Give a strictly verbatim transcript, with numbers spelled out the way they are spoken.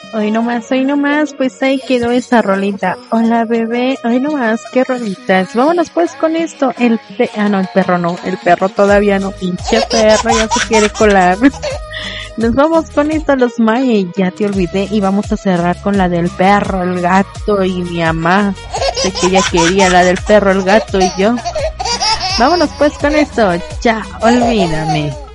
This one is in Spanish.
Hoy nomás, hoy nomás, pues ahí quedó esa rolita. Hola bebé, hoy nomás, qué rolitas. Vámonos pues con esto. El pe ah no, el perro no, el perro todavía no, pinche perro, ya se quiere colar. Nos vamos con esto, los Mae, ya te olvidé, y vamos a cerrar con la del perro, el gato y mi mamá. Sé que ella quería la del perro, el gato y yo. Vámonos pues con esto, ya, olvídame.